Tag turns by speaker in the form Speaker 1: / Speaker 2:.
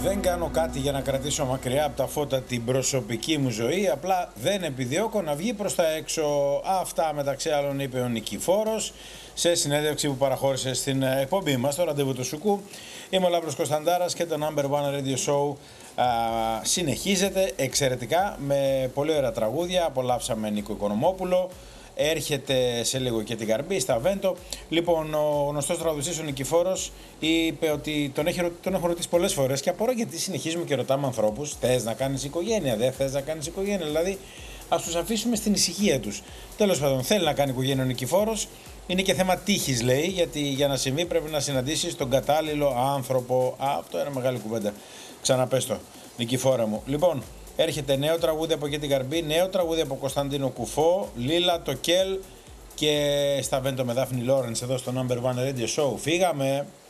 Speaker 1: Δεν κάνω κάτι για να κρατήσω μακριά από τα φώτα την προσωπική μου ζωή, απλά δεν επιδιώκω να βγει προς τα έξω. Αυτά μεταξύ άλλων είπε ο Νικηφόρος σε συνέντευξη που παραχώρησε στην εκπομπή μας, το ραντεβού του Σουκού. Είμαι ο Λάμπρος Κωνσταντάρας και το Number One Radio Show συνεχίζεται εξαιρετικά με πολύ ωραία τραγούδια. Απολαύσαμε Νίκο Οικονομόπουλο. Έρχεται σε λίγο και την Γαρμπή, στα Βέντο. Λοιπόν, ο γνωστός τραγουδιστής ο Νικηφόρος είπε ότι τον έχω ρωτήσει πολλές φορές και απορώ γιατί συνεχίζουμε και ρωτάμε ανθρώπους: θες να κάνεις οικογένεια, δεν θες να κάνεις οικογένεια? Δηλαδή, ας τους αφήσουμε στην ησυχία τους. Τέλος πάντων, θέλει να κάνει οικογένεια ο Νικηφόρος. Είναι και θέμα τύχης, λέει, γιατί για να συμβεί πρέπει να συναντήσεις τον κατάλληλο άνθρωπο. Αυτό είναι μεγάλη κουβέντα. Ξαναπες το, Νικηφόρα μου. Λοιπόν, έρχεται νέο τραγούδι από εκεί την Γαρμπή, νέο τραγούδι από Κωνσταντίνο Κουφό, Λίλα το Κέλ και στα Βέντο με Δάφνη Λόρενς εδώ στο Number One Radio Show. Φύγαμε!